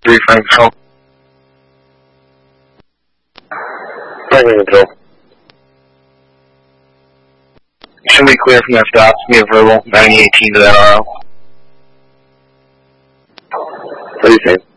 3 frame control. Frame control. Should be clear from that stop. Give me a verbal 9018 to that RO. 30 seconds.